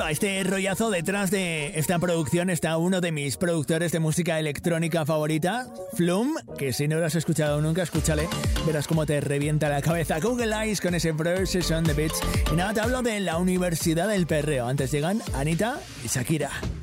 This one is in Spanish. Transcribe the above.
a este rollazo. Detrás de esta producción está uno de mis productores de música electrónica favorita, Flume, que si no lo has escuchado nunca, escúchale, verás cómo te revienta la cabeza. Google Eyes con ese Procession de Beats. Y nada, te hablo de la Universidad del Perreo. Antes llegan Anita y Shakira.